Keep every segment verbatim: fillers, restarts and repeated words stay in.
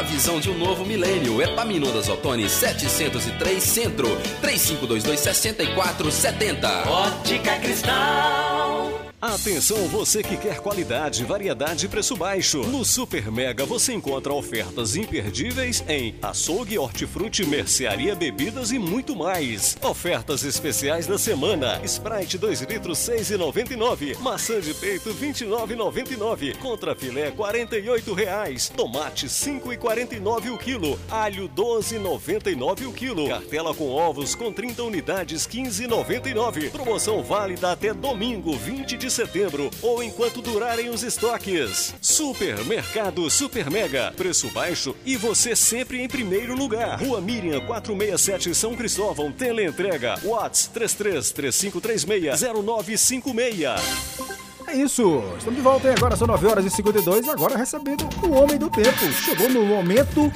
visão de um novo milênio. Epaminondas Ottoni setecentos e três Centro, três cinco dois dois, seis quatro sete zero. Ótica Cristal. Atenção você que quer qualidade, variedade e preço baixo. No Super Mega você encontra ofertas imperdíveis em açougue, hortifruti, mercearia, bebidas e muito mais. Ofertas especiais da semana. Sprite dois litros seis reais e noventa e nove centavos. Maçã de peito vinte e nove reais e noventa e nove centavos. Contra filé quarenta e oito reais. Tomate cinco reais e quarenta e nove centavos o quilo. Alho doze reais e noventa e nove centavos o quilo. Cartela com ovos com trinta unidades quinze reais e noventa e nove centavos. Promoção válida até domingo vinte de setembro ou enquanto durarem os estoques. Supermercado Super Mega, preço baixo e você sempre em primeiro lugar. Rua Miriam quatrocentos e sessenta e sete, São Cristóvão. Teleentrega WhatsApp três três três cinco três seis zero nove cinco seis. É isso, estamos de volta, hein? Agora são nove horas e cinquenta e dois, agora recebendo o Homem do Tempo. Chegou no momento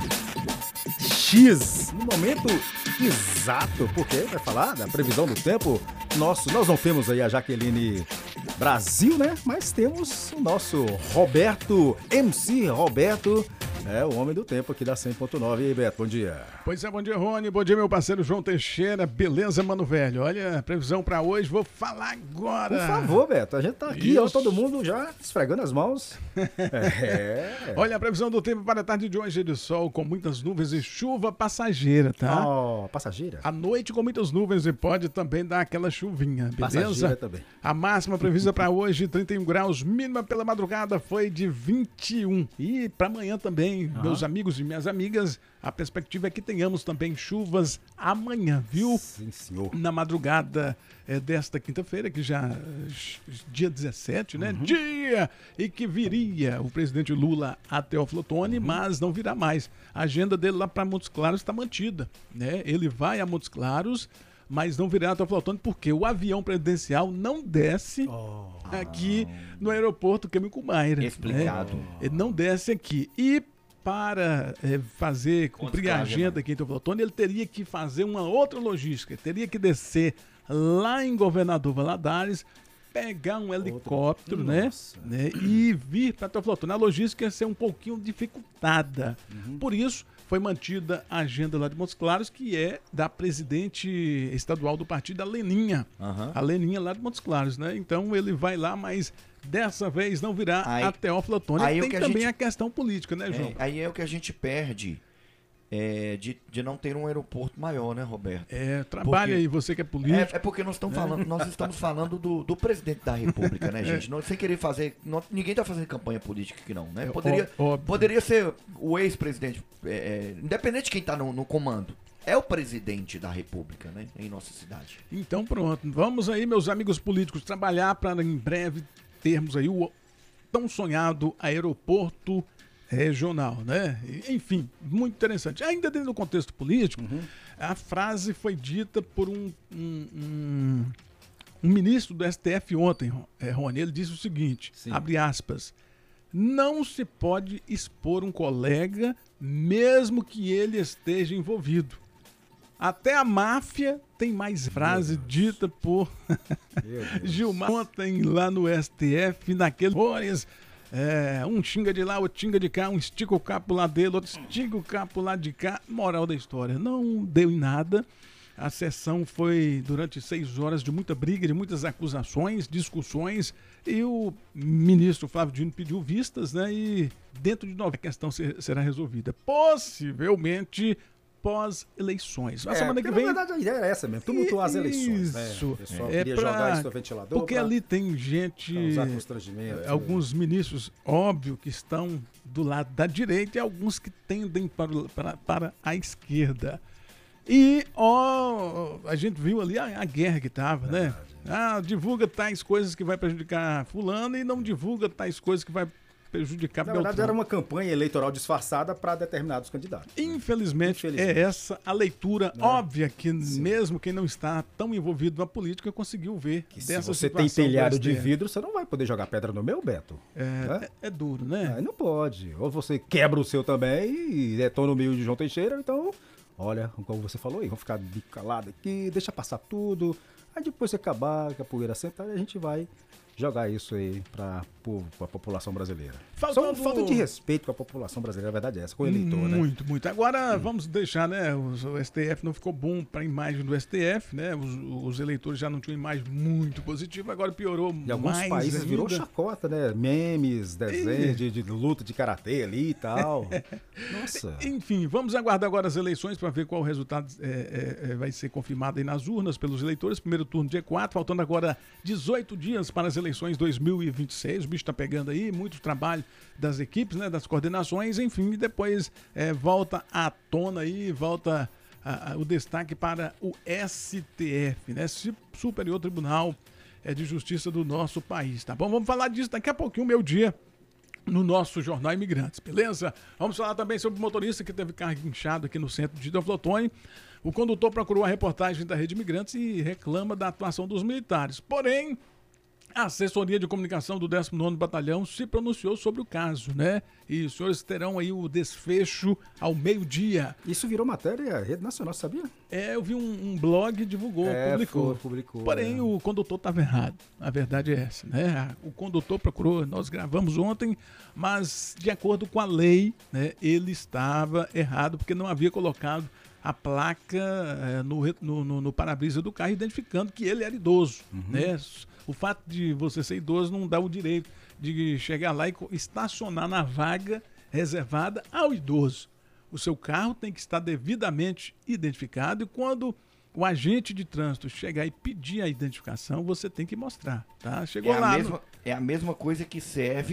X, no momento exato, porque vai falar da previsão do tempo. Nosso, nós não temos aí a Jaqueline Brasil, né? Mas temos o nosso Roberto, M C Roberto, é o Homem do Tempo aqui da cem ponto nove. E aí, Beto, bom dia. Pois é, bom dia, Rony. Bom dia, meu parceiro João Teixeira. Beleza, mano velho? Olha, previsão pra hoje, vou falar agora. Por favor, Beto, a gente tá aqui, ó, todo mundo já esfregando as mãos. É. Olha, a previsão do tempo para a tarde de hoje é de sol com muitas nuvens e chuva passageira, tá? Ó, oh, passageira? À noite com muitas nuvens e pode também dar aquela chuvinha, beleza? Passageira também. A máxima prevista para hoje, trinta e um graus, mínima pela madrugada foi de vinte e um. E para amanhã também, uhum. meus amigos e minhas amigas, a perspectiva é que tenhamos também chuvas amanhã, viu? Sim, senhor. Na madrugada é, desta quinta-feira, que já dia dezessete, né? Uhum. Dia e que viria o presidente Lula a Teófilo Otoni, uhum. mas não virá mais. A agenda dele lá para Montes Claros está mantida, né? Ele vai a Montes Claros, mas não virá a Teófilo Otoni porque o avião presidencial não desce oh. aqui no aeroporto Quêmico Maira. Explicado. Né? Ele não desce aqui. E para é, fazer, cumprir a agenda aqui em Teófilo Otoni, ele teria que fazer uma outra logística. Ele teria que descer lá em Governador Valadares, pegar um helicóptero, né, né, e vir para Teófilo Otoni. A logística ia ser um pouquinho dificultada. Uhum. Por isso, foi mantida a agenda lá de Montes Claros, que é da presidente estadual do partido, a Leninha. Uhum. A Leninha lá de Montes Claros, né? Então ele vai lá, mas dessa vez não virá aí, a Teófilo Otoni. Aí tem a também gente, a questão política, né, João? É, aí é o que a gente perde. É, de, de não ter um aeroporto maior, né, Roberto? É, trabalha aí, você que é político. É, é porque nós estamos falando, nós estamos falando do, do presidente da República, né, gente? É. Não, sem querer fazer. Não, ninguém está fazendo campanha política aqui, não, né? Poderia, é, poderia ser o ex-presidente, é, é, independente de quem está no, no comando. É o presidente da República, né? Em nossa cidade. Então, pronto. Vamos aí, meus amigos políticos, trabalhar para em breve termos aí o tão sonhado aeroporto regional, né? Enfim, muito interessante. Ainda dentro do contexto político, uhum. a frase foi dita por um, um, um, um ministro do S T F ontem, é, Rony. Ele disse o seguinte, Sim. abre aspas, não se pode expor um colega mesmo que ele esteja envolvido. Até a máfia tem mais frase dita por Gilmar ontem lá no S T F, naquele... É, um xinga de lá, outro xinga de cá, um estica o capo lá dele, outro estica o capo lá de cá. Moral da história, não deu em nada. A sessão foi durante seis horas de muita briga, de muitas acusações, discussões, e o ministro Flávio Dino pediu vistas, né? E dentro de nove a questão será resolvida. Possivelmente pós-eleições. A é, semana que vem... Na verdade, a ideia é essa mesmo, tumultuar as eleições. Isso. Né? O pessoal é queria pra... jogar isso no ventilador. Porque ali tem gente... Alguns né? ministros, óbvio, que estão do lado da direita e alguns que tendem para, para, para a esquerda. E, ó, a gente viu ali a, a guerra que estava, né? Ah, divulga tais coisas que vai prejudicar fulano e não divulga tais coisas que vai prejudicar Na verdade, era uma campanha eleitoral disfarçada para determinados candidatos. Infelizmente, Infelizmente, é essa a leitura é. óbvia que Sim. mesmo quem não está tão envolvido na política conseguiu ver que dessa se você tem telhado de vidro, você não vai poder jogar pedra no meu, Beto. É, né? é, é duro, né? Aí não pode. Ou você quebra o seu também e detona o meio de João Teixeira, então, olha, como você falou aí, vamos ficar calado aqui, deixa passar tudo. Aí depois você acabar, que a poeira sentar, a gente vai jogar isso aí para povo, para a população brasileira. Faltando... Só falta de respeito com a população brasileira, a verdade é essa, com o eleitor, muito, né? Muito, muito. Agora, hum. vamos deixar, né, o, o S T F não ficou bom para a imagem do S T F, né, os, os eleitores já não tinham imagem muito positiva, agora piorou mais. Em alguns países ainda. Virou chacota, né, memes, desenhos de, de luta de karatê ali e tal. Nossa. Enfim, vamos aguardar agora as eleições para ver qual o resultado é, é, vai ser confirmado aí nas urnas pelos eleitores. Primeiro turno dia quatro, faltando agora dezoito dias para as eleições dois mil e vinte e seis. O bicho está pegando aí, muito trabalho das equipes, né, das coordenações, enfim, e depois é, volta à tona aí, volta a, a, o destaque para o S T F, né, Superior Tribunal é, de Justiça do nosso país, tá bom? Vamos falar disso daqui a pouquinho, meio dia, no nosso Jornal Imigrantes, beleza? Vamos falar também sobre o motorista que teve carro guinchado aqui no centro de Teoflotone. O condutor procurou a reportagem da Rede Imigrantes e reclama da atuação dos militares. Porém, a assessoria de comunicação do décimo nono Batalhão se pronunciou sobre o caso, né? E os senhores terão aí o desfecho ao meio-dia. Isso virou matéria rede nacional, sabia? É, eu vi um, um blog, divulgou, é, publicou. Foi, publicou. Porém, é. o condutor estava errado. A verdade é essa, né? O condutor procurou, nós gravamos ontem, mas de acordo com a lei, né, ele estava errado porque não havia colocado a placa é, no, no, no para-brisa do carro, identificando que ele era idoso, uhum. né? O fato de você ser idoso não dá o direito de chegar lá e estacionar na vaga reservada ao idoso. O seu carro tem que estar devidamente identificado e quando o agente de trânsito chegar e pedir a identificação, você tem que mostrar, tá? Chegou é lá. A mesma, no... É a mesma coisa que serve